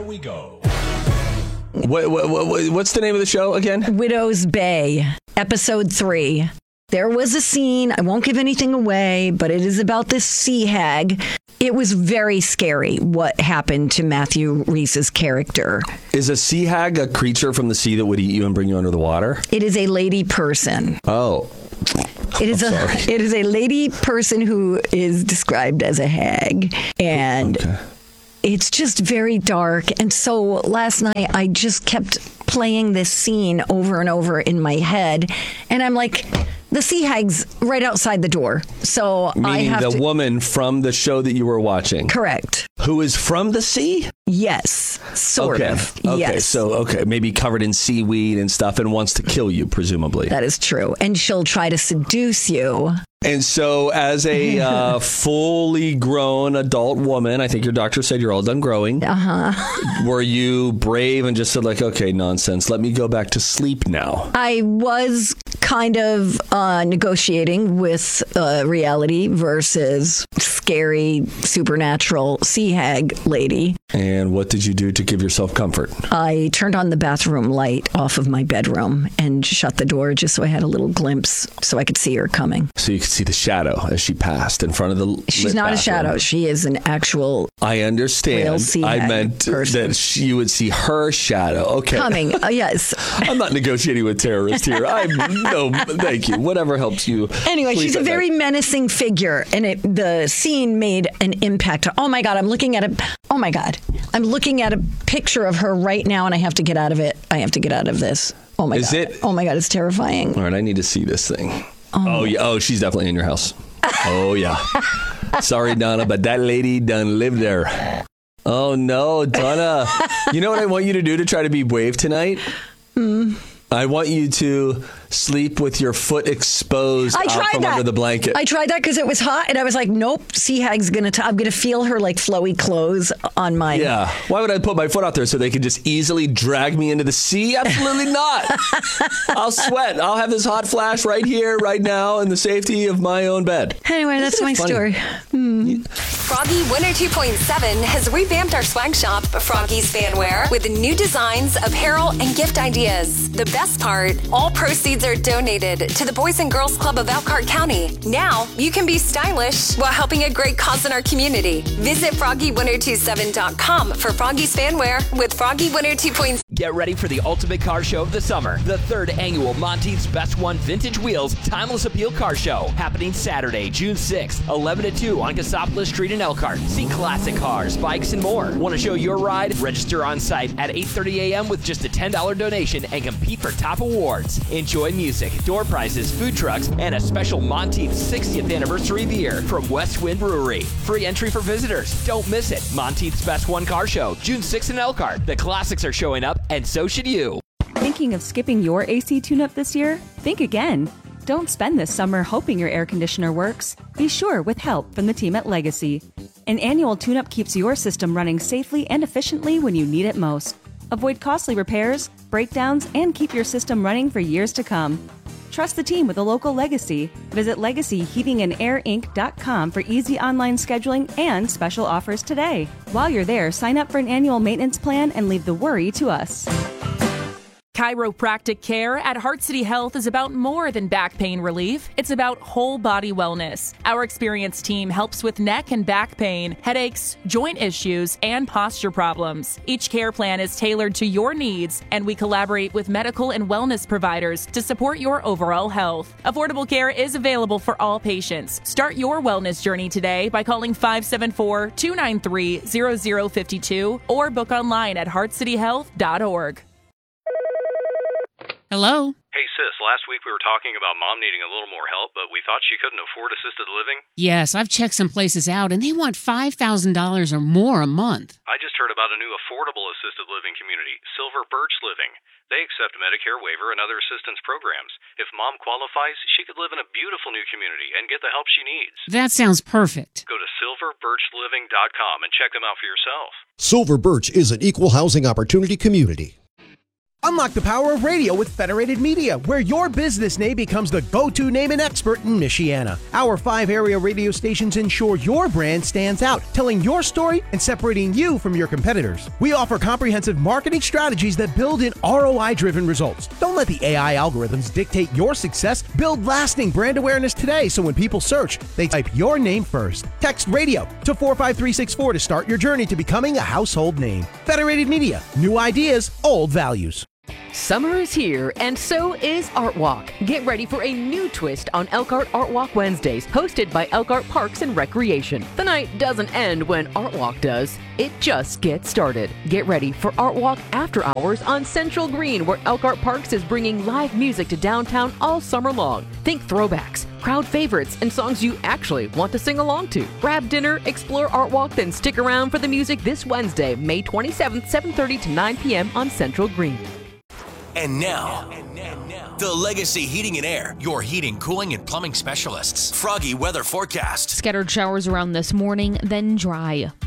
we go. What's the name of the show again? Widow's Bay, episode 3. There was a scene, I won't give anything away, but it is about this sea hag. It was very scary what happened to Matthew Rhys's character. Is a sea hag a creature from the sea that would eat you and bring you under the water? It is a lady person. Oh. It is a lady person who is described as a hag. And it's just very dark. And so last night I just kept playing this scene over and over in my head. And I'm like, the sea hag's right outside the door. So Meaning I have the woman from the show that you were watching. Correct. Who is from the sea? Yes, sort of. Okay, yes. so maybe covered in seaweed and stuff and wants to kill you, presumably. That is true. And she'll try to seduce you. And so as a fully grown adult woman, I think your doctor said you're all done growing. Were you brave and just said like, okay, nonsense, let me go back to sleep now? I was kind of negotiating with reality versus scary, supernatural sea hag lady. And what did you do to give yourself comfort? I turned on the bathroom light off of my bedroom and shut the door just so I had a little glimpse so I could see her coming. So you could see the shadow as she passed in front of the She's not a shadow. She is an actual I understand. real sea I hag meant person. that you would see her shadow. Okay. Coming. Yes. I'm not negotiating with terrorists here. No, thank you. Whatever helps you. Anyway, she's a very menacing figure, and the scene made an impact. Oh my God, I'm looking at a picture of her right now, and I have to get out of it. I have to get out of this. Oh my God. Oh my God, it's terrifying. All right, I need to see this thing. Oh yeah. Oh, she's definitely in your house. Oh yeah. Sorry, Donna, but that lady done lived there. Oh no, Donna. You know what I want you to do to try to be brave tonight? I want you to sleep with your foot exposed out from under the blanket. I tried that because it was hot, and I was like, nope, sea hag's I'm going to feel her like flowy clothes on my... Yeah. Why would I put my foot out there so they could just easily drag me into the sea? Absolutely not. I'll sweat. I'll have this hot flash right here, right now, in the safety of my own bed. Anyway, that's my story. Froggy 102.7 has revamped our swag shop, Froggy's Fanwear, with new designs, apparel, and gift ideas. The best part, all proceeds are donated to the Boys and Girls Club of Elkhart County. Now, you can be stylish while helping a great cause in our community. Visit Froggy1027.com for Froggy's Fanwear with Froggy 102.7. Get ready for the ultimate car show of the summer. The 3rd annual Monteith's Best One Vintage Wheels Timeless Appeal Car Show. Happening Saturday, June 6th, 11 to 2 on Cassopolis Street in Elkhart. See classic cars, bikes, and more. Want to show your ride? Register on site at 8:30 a.m. with just a $10 donation and compete for top awards. Enjoy music, door prizes, food trucks, and a special Monteith's 60th anniversary beer from West Wind Brewery. Free entry for visitors. Don't miss it. Monteith's Best One Car Show, June 6th in Elkhart. The classics are showing up, and so should you. Thinking of skipping your AC tune-up this year? Think again. Don't spend this summer hoping your air conditioner works. Be sure with help from the team at Legacy. An annual tune-up keeps your system running safely and efficiently when you need it most. Avoid costly repairs, breakdowns, and keep your system running for years to come. Trust the team with a local Legacy. Visit LegacyHeatingandAirInc.com for easy online scheduling and special offers today. While you're there, sign up for an annual maintenance plan and leave the worry to us. Chiropractic care at Heart City Health is about more than back pain relief. It's about whole body wellness. Our experienced team helps with neck and back pain, headaches, joint issues, and posture problems. Each care plan is tailored to your needs, and we collaborate with medical and wellness providers to support your overall health. Affordable care is available for all patients. Start your wellness journey today by calling 574-293-0052 or book online at heartcityhealth.org. Hello? Hey, sis, last week we were talking about Mom needing a little more help, but we thought she couldn't afford assisted living. Yes, I've checked some places out, and they want $5,000 or more a month. I just heard about a new affordable assisted living community, Silver Birch Living. They accept Medicare waiver and other assistance programs. If Mom qualifies, she could live in a beautiful new community and get the help she needs. That sounds perfect. Go to silverbirchliving.com and check them out for yourself. Silver Birch is an equal housing opportunity community. Unlock the power of radio with Federated Media, where your business name becomes the go-to name and expert in Michiana. Our 5 area radio stations ensure your brand stands out, telling your story and separating you from your competitors. We offer comprehensive marketing strategies that build in ROI-driven results. Don't let the AI algorithms dictate your success. Build lasting brand awareness today so when people search, they type your name first. Text radio to 45364 to start your journey to becoming a household name. Federated Media. New ideas, old values. Summer is here, and so is Art Walk. Get ready for a new twist on Elkhart Art Walk Wednesdays, hosted by Elkhart Parks and Recreation. The night doesn't end when Art Walk does. It just gets started. Get ready for Art Walk After Hours on Central Green, where Elkhart Parks is bringing live music to downtown all summer long. Think throwbacks, crowd favorites, and songs you actually want to sing along to. Grab dinner, explore Art Walk, then stick around for the music this Wednesday, May 27th, 7:30 to 9 p.m. on Central Green. And now, the Legacy Heating and Air, your heating, cooling, and plumbing specialists. Froggy weather forecast. Scattered showers around this morning, then dry.